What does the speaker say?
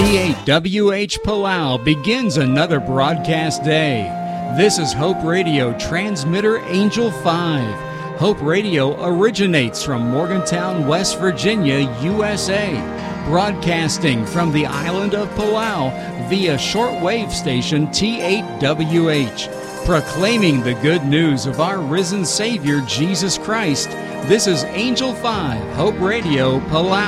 T8WH Palau begins another broadcast day. This is Hope Radio transmitter Angel 5. Hope Radio originates from Morgantown, West Virginia, USA, broadcasting from the island of Palau via shortwave station T8WH, proclaiming the good news of our risen Savior Jesus Christ. This is Angel 5, Hope Radio, Palau.